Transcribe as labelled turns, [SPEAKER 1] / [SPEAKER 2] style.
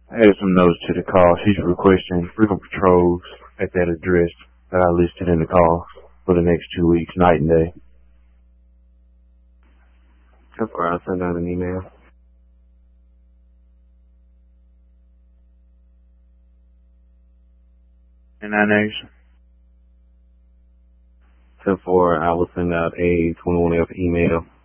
[SPEAKER 1] added some notes to the call. She's requesting frequent patrols at that address that I listed in the call for the next 2 weeks, night and day.
[SPEAKER 2] I'll send out an email.
[SPEAKER 1] And that next.
[SPEAKER 2] 10-4, I will send out a 21F email.